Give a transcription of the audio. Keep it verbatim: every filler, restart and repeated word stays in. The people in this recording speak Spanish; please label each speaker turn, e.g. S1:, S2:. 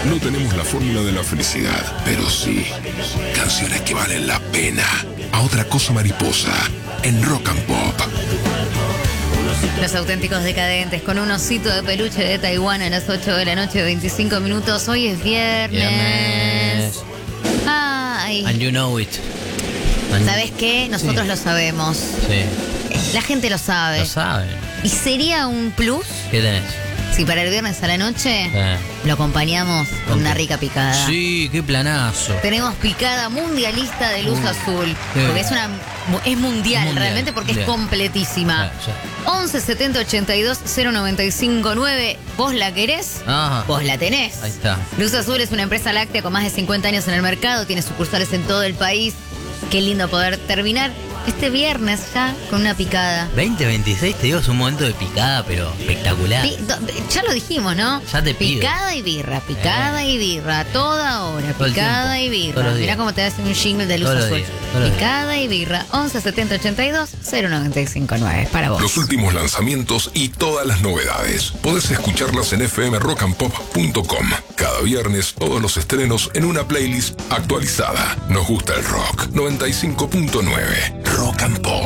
S1: No tenemos la fórmula de la felicidad, pero sí canciones que valen la pena. A Otra Cosa Mariposa, en Rock and Pop.
S2: Los Auténticos Decadentes, con un osito de peluche de Taiwán a las ocho de la noche, veinticinco minutos. Hoy es viernes.
S3: Viernes.
S2: Ay.
S3: And you know it. And
S2: ¿Sabes qué? Nosotros
S3: Sí.
S2: lo sabemos.
S3: Sí,
S2: La gente lo sabe.
S3: lo saben.
S2: ¿Y sería un plus
S3: ¿Qué tenés?
S2: si para el viernes a la noche
S3: Eh.
S2: lo acompañamos con
S3: Ok.
S2: una rica picada?
S3: Sí, qué planazo.
S2: Tenemos picada mundialista de luz
S3: Uh,
S2: azul.
S3: sí.
S2: Porque es una es mundial,
S3: Mundial,
S2: realmente, porque
S3: mundial.
S2: es completísima.
S3: Sí, sí.
S2: once setenta ochenta y dos cero noventa y cinco nueve. ¿Vos la querés?
S3: Ajá.
S2: Vos la tenés.
S3: Ahí está.
S2: Luz Azul es una empresa láctea con más de cincuenta años en el mercado. Tiene sucursales en todo el país. Qué lindo poder terminar este viernes ya con una picada.
S3: veinte veintiséis, te digo, es un momento de picada, pero espectacular.
S2: Pi- do- Ya lo dijimos, ¿no?
S3: Ya te pido.
S2: Picada y birra, picada y birra, toda hora,
S3: Todo el
S2: picada
S3: tiempo,
S2: y birra.
S3: todos los días.
S2: Mirá cómo te hace un jingle de Luz
S3: Todos los
S2: Azul.
S3: días, todos los
S2: Picada y birra, once setenta ochenta y dos cero noventa y cinco nueve. Es para vos.
S1: Los últimos lanzamientos y todas las novedades. Podés escucharlas en f m rock and pop punto com. Cada viernes, todos los estrenos en una playlist actualizada. Nos gusta el rock. noventa y cinco punto nueve. Rock and Pop.